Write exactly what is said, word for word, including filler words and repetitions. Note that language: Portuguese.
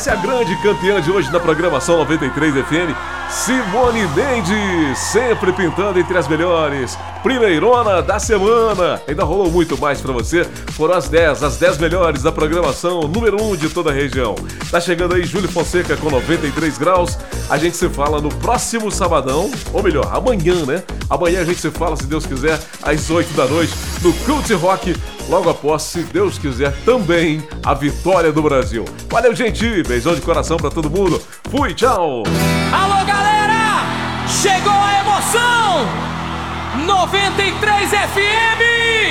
Essa é a grande campeã de hoje na programação noventa e três F M, Simone Mendes, sempre pintando entre as melhores. Primeirona da semana. Ainda rolou muito mais pra você. Foram as dez, as dez melhores da programação número um de toda a região. Tá chegando aí Júlio Fonseca com noventa e três graus. A gente se fala no próximo sabadão, ou melhor, amanhã, né? Amanhã a gente se fala, se Deus quiser, às oito da noite, no Cult Rock. Logo após, se Deus quiser, também a vitória do Brasil. Valeu, gente! Beijão de coração pra todo mundo. Fui, tchau! Alô, galera! Chegou a emoção! noventa e três F M!